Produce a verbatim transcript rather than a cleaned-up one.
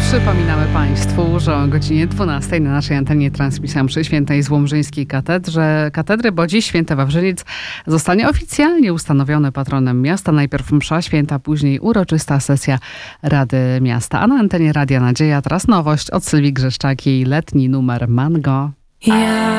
Przypominamy Państwu, że o godzinie dwunastej na naszej antenie transmisja mszy świętej z Łomżyńskiej Katedrze, katedry, bo dziś święty Wawrzyniec zostanie oficjalnie ustanowiony patronem miasta. Najpierw msza święta, później uroczysta sesja Rady Miasta. A na antenie Radia Nadzieja teraz nowość od Sylwii Grzeszczak, jej letni numer Mango. Ja